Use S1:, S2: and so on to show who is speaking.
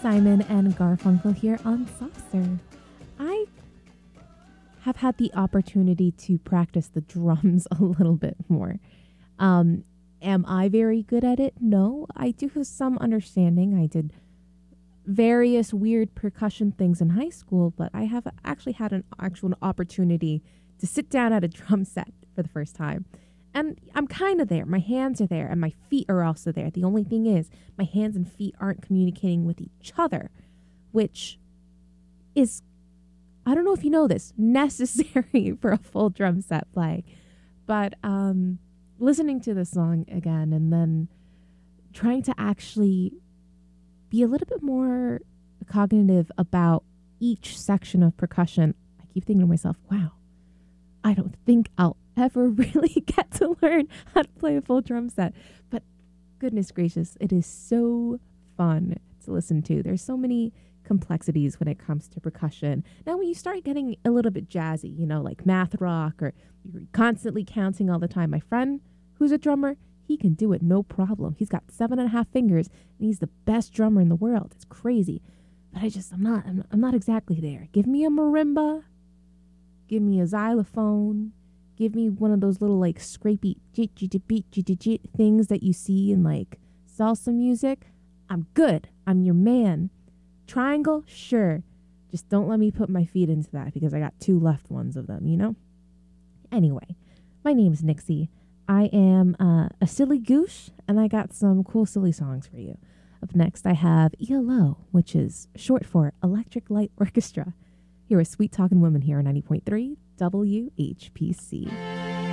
S1: Simon and Garfunkel here on Saucer. I have had the opportunity to practice the drums a little bit more. Am I very good at it? No, I do have some understanding. I did various weird percussion things in high school, but I have actually had an actual opportunity to sit down at a drum set for the first time. And I'm kind of there. My hands are there and my feet are also there. The only thing is my hands and feet aren't communicating with each other, which is, I don't know if you know this, necessary for a full drum set play. But listening to the song again and then trying to actually be a little bit more cognitive about each section of percussion, I keep thinking to myself, wow, I don't think I'll ever really get to learn how to play a full drum set. But goodness gracious, it is so fun to listen to. There's so many complexities when it comes to percussion. Now, when you start getting a little bit jazzy, you know, like math rock, or you're constantly counting all the time. My friend, who's a drummer, he can do it no problem. He's got 7.5 fingers, and he's the best drummer in the world. It's crazy. But I'm not exactly there. Give me a marimba. Give me a xylophone. Give me one of those little like scrapey things that you see in like salsa music. I'm good. I'm your man. Triangle, sure. Just don't let me put my feet into that because I got 2 left ones of them, you know? Anyway, my name's Nixie. I am a silly goose, and I got some cool silly songs for you. Up next, I have ELO, which is short for Electric Light Orchestra. Here is Sweet Talking Woman here on 90.3 WHPC.